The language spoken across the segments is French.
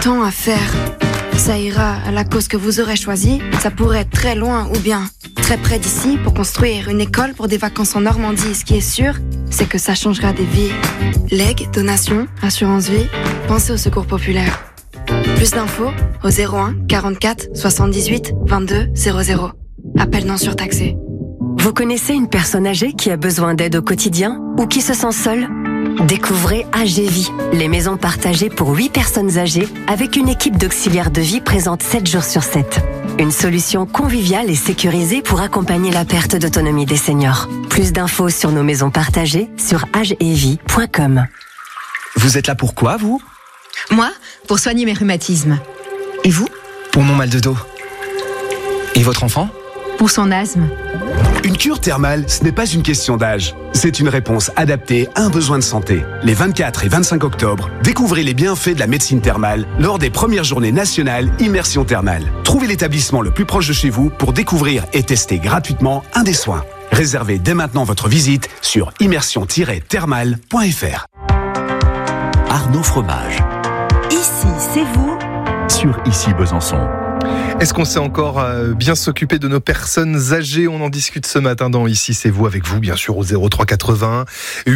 tant à faire. Ça ira à la cause que vous aurez choisie. Ça pourrait être très loin ou bien très près d'ici pour construire une école pour des vacances en Normandie. Ce qui est sûr, c'est que ça changera des vies. Legs, donations, assurance vie, pensez au secours populaire. Plus d'infos au 01 44 78 22 00. Appel non surtaxé. Vous connaissez une personne âgée qui a besoin d'aide au quotidien ou qui se sent seule ? Découvrez AGVie, les maisons partagées pour 8 personnes âgées avec une équipe d'auxiliaires de vie présente 7 jours sur 7. Une solution conviviale et sécurisée pour accompagner la perte d'autonomie des seniors. Plus d'infos sur nos maisons partagées sur agevie.com. Vous êtes là pour quoi, vous ? Moi, pour soigner mes rhumatismes. Et vous ? Pour mon mal de dos. Et votre enfant ? Pour son asthme. Une cure thermale, ce n'est pas une question d'âge. C'est une réponse adaptée à un besoin de santé. Les 24 et 25 octobre, découvrez les bienfaits de la médecine thermale lors des premières journées nationales Immersion Thermale. Trouvez l'établissement le plus proche de chez vous pour découvrir et tester gratuitement un des soins. Réservez dès maintenant votre visite sur immersion-thermale.fr. Arnaud Fromage. Ici, c'est vous. Sur Ici Besançon. Est-ce qu'on sait encore bien s'occuper de nos personnes âgées ? On en discute ce matin dans Ici c'est vous, avec vous bien sûr au 03 81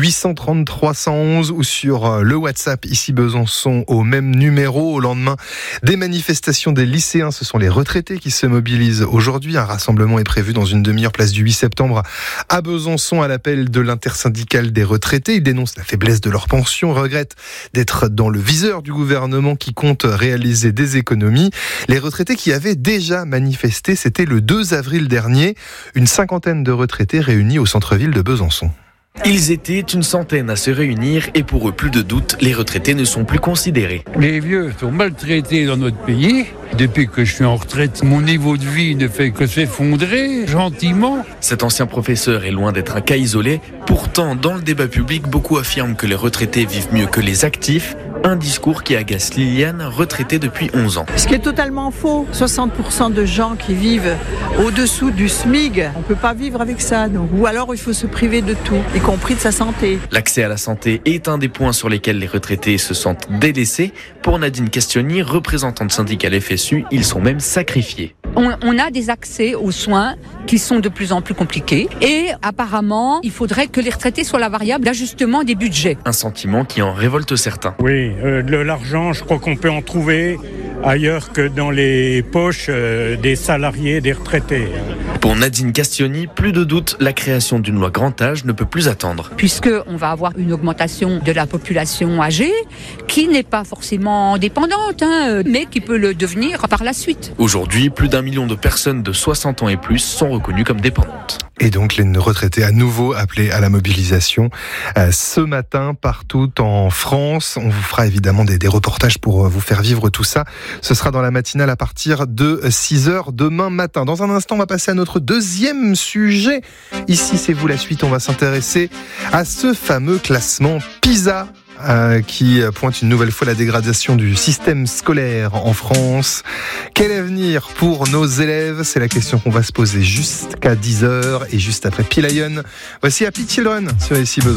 830 311 ou sur le WhatsApp Ici Besançon au même numéro. Au lendemain des manifestations des lycéens, ce sont les retraités qui se mobilisent aujourd'hui. Un rassemblement est prévu dans une demi-heure place du 8 septembre à Besançon à l'appel de l'intersyndicale des retraités. Ils dénoncent la faiblesse de leur pension, regrettent d'être dans le viseur du gouvernement qui compte réaliser des économies. Les retraités qui avaient déjà manifesté, c'était le 2 avril dernier, une cinquantaine de retraités réunis au centre-ville de Besançon. Ils étaient une centaine à se réunir et pour eux, plus de doute, les retraités ne sont plus considérés. Les vieux sont maltraités dans notre pays. Depuis que je suis en retraite, mon niveau de vie ne fait que s'effondrer gentiment. Cet ancien professeur est loin d'être un cas isolé. Pourtant, dans le débat public, beaucoup affirment que les retraités vivent mieux que les actifs. Un discours qui agace Liliane, retraitée depuis 11 ans. Ce qui est totalement faux. 60% de gens qui vivent au-dessous du SMIG, on ne peut pas vivre avec ça. Donc. Ou alors il faut se priver de tout, y compris de sa santé. L'accès à la santé est un des points sur lesquels les retraités se sentent délaissés. Pour Nadine Castioni, représentante syndicale FSU, ils sont même sacrifiés. On a des accès aux soins qui sont de plus en plus compliqués et apparemment, il faudrait que les retraités soient la variable d'ajustement des budgets. Un sentiment qui en révolte certains. Oui, de l'argent, je crois qu'on peut en trouver ailleurs que dans les poches des salariés, des retraités. Pour Nadine Castioni, plus de doute, la création d'une loi grand âge ne peut plus attendre. Puisqu'on va avoir une augmentation de la population âgée qui n'est pas forcément dépendante, mais qui peut le devenir par la suite. Aujourd'hui, plus d'1 million de personnes de 60 ans et plus sont reconnues comme dépendantes. Et donc les retraités à nouveau appelés à la mobilisation ce matin partout en France. On vous fera évidemment des reportages pour vous faire vivre tout ça. Ce sera dans la matinale à partir de 6h demain matin. Dans un instant, on va passer à notre deuxième sujet. Ici, c'est vous la suite. On va s'intéresser à ce fameux classement PISA qui pointe une nouvelle fois la dégradation du système scolaire en France. Quel avenir pour nos élèves ? C'est la question qu'on va se poser jusqu'à 10h et juste après Pilayon. Voici Happy Children sur Ici Besançon.